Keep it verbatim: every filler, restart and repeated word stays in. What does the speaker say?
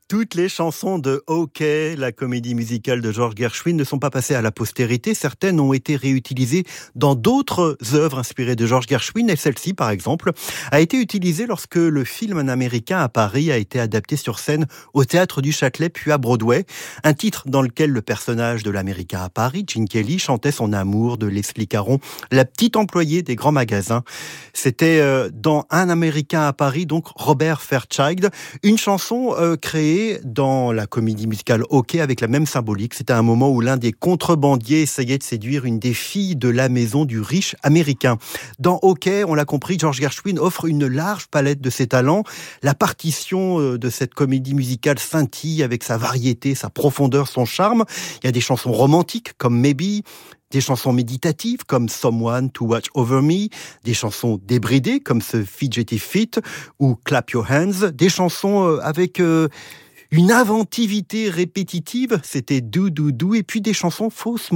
Toutes les chansons de OK, la comédie musicale de George Gershwin, ne sont pas passées à la postérité. Certaines ont été réutilisées dans d'autres œuvres inspirées de George Gershwin. Et celle-ci, par exemple, a été utilisée lorsque le film Un Américain à Paris a été adapté sur scène au Théâtre du Châtelet puis à Broadway. Un titre dans lequel le personnage de l'Américain à Paris, Gene Kelly, chantait son amour de Leslie Caron, la petite employée des grands magasins. C'était euh, dans Un Américain à Paris, donc Robert Fairchild, une chanson euh, créée dans la comédie musicale OK avec la même symbolique. C'était un moment où l'un des contrebandiers essayait de séduire une des filles de la maison du riche américain. Dans OK, on l'a compris, George Gershwin offre une large palette de ses talents. La partition de cette comédie musicale scintille avec sa variété, sa profondeur, son charme. Il y a des chansons romantiques comme Maybe, des chansons méditatives comme Someone to Watch Over Me, des chansons débridées comme ce Fidgety Feet ou Clap Your Hands, des chansons avec euh, une inventivité répétitive, c'était Do Do Do, et puis des chansons fausses